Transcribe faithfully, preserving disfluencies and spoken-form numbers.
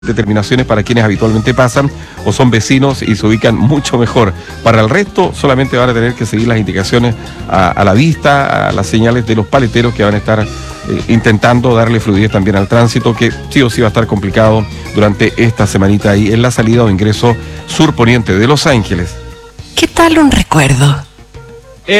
Determinaciones para quienes habitualmente pasan o son vecinos y se ubican mucho mejor. Para el resto solamente van a tener que seguir las indicaciones a, a la vista, a las señales de los paleteros que van a estar eh, intentando darle fluidez también al tránsito, que sí o sí va a estar complicado durante esta semanita ahí en la salida o ingreso sur poniente de Los Ángeles. ¿Qué tal un recuerdo?